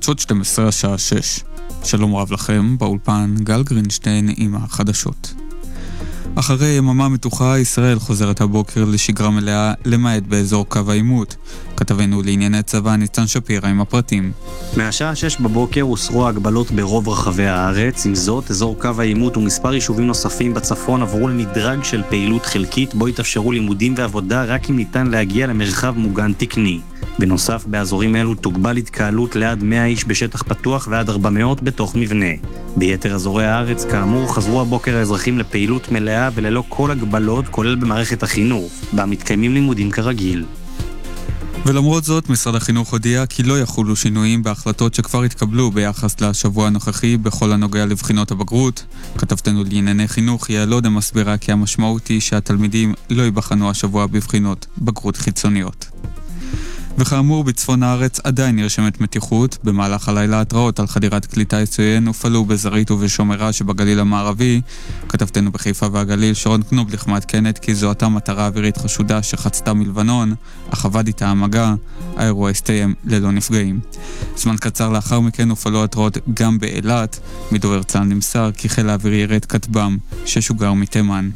בחדשות 12 השעה 6. שלום רב לכם, באולפן גל גרינשטיין עם החדשות. אחרי יממה מתוחה, ישראל חוזרת הבוקר לשגרה מלאה למעט באזור קו העימות. כתבנו לענייני צבא ניצן שפירא עם הפרטים. מהשעה 6 בבוקר הוסרו ההגבלות ברוב רחבי הארץ. עם זאת, אזור קו העימות ומספר יישובים נוספים בצפון עברו למדרג של פעילות חלקית, בו יתאפשרו לימודים ועבודה רק אם ניתן להגיע למרחב מוגן תקני. בנוסף, באזורים אלו תוגבל התקהלות ליד 100 איש בשטח פתוח ועד 400 בתוך מבנה. ביתר אזורי הארץ, כאמור, חזרו הבוקר האזרחים לפעילות מלאה וללא כל הגבלות, כולל במערכת החינוך, בה מתקיימים לימודים כרגיל. ולמרות זאת, משרד החינוך הודיע כי לא יחולו שינויים בהחלטות שכבר התקבלו ביחס לשבוע הנוכחי בכל הנוגע לבחינות הבגרות. כתבתנו לענייני חינוך יעלודה מסבירה כי המשמעות היא שהתלמידים לא ייבחנו השבוע בבחינות בגרות חיצוניות. וכאמור, בצפון הארץ עדיין נרשמת מתיחות. במהלך הלילה התראות על חדירת כלי טיס עוין הופעלו בזרעית ובשומרה שבגליל המערבי. כתבתנו בחיפה והגליל שרון קנובליך מעדכנת כי זו הייתה מטרה אווירית חשודה שחצתה מלבנון, אך עבד איתה המגע. האירוע הסתיים ללא נפגעים. זמן קצר לאחר מכן הופעלו התראות גם באילת. מדובר צה"ל נמסר כי חיל האוויר ירד כטב"ם ששוגר מתימן.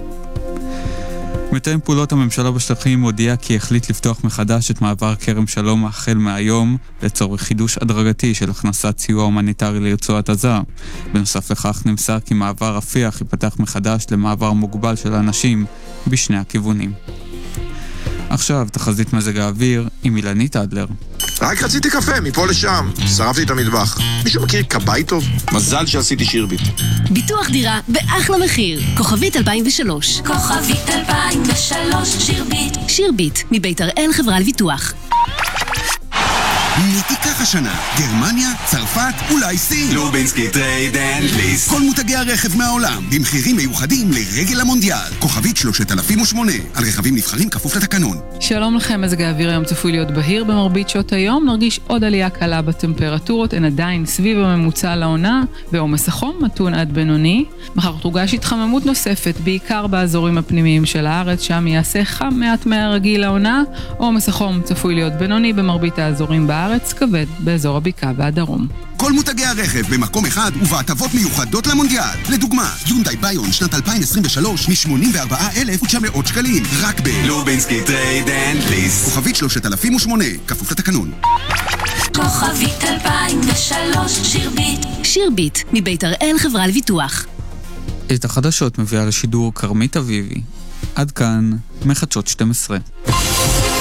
מתאם פעולות הממשלה בשטחים הודיע כי החליט לפתוח מחדש את מעבר כרם שלום החל מהיום לצורך חידוש הדרגתי של הכנסת סיוע הומניטרי לרצועת עזה. בנוסף לכך נמסר כי מעבר רפיח ייפתח מחדש למעבר מוגבל של אנשים בשני הכיוונים. עכשיו תחזית מזג האוויר עם אילנית אדלר. רק רציתי קפה, מפה לשם. שרפתי את המטבח. מישהו מכיר כבאי טוב? מזל שעשיתי שירביט. ביטוח דירה באחלה מחיר. כוכבית 2003. כוכבית 2003, שירביט. שירביט, מבית הראל חברה לביטוח. מי תיקח השנה? גרמניה, צרפת, אולי סין? לובינסקי טרייד אנד ליסט. כל מותגי הרכב מהעולם, במחירים מיוחדים לרגל המונדיאל. כוכבית 3008, על רכבים נבחרים כפוף לתקנון. שלום לכם, מזג האוויר היום צפוי להיות בהיר במרבית שעות היום. נרגיש עוד עלייה קלה בטמפרטורות, הן עדיין סביב הממוצע לעונה, ועומס החום מתון עד בינוני. מחר תורגש התחממות נוספת, בעיקר באזורים הפנימיים של הארץ, שם יעשה חם מעט מהרגיל לעונה. עומס החום צפוי להיות בינוני במרבית האזורים בארץ, כבד באזור הבקעה והדרום. כל מותגי הרכב במקום אחד ובהטבות מיוחדות למונדיאל. לדוגמה, יונדאי ביון שנת 2023 מ-84,900 שקלים, רק לובינסקי טרייד אנד ליסט. כוכבית 3008, כפוף לתקנון. כוכבית 2003, שירביט. שירביט, מבית הראל חברה לביטוח. את החדשות מביאה לשידור קרמית אביבי. עד כאן מחדשות 12.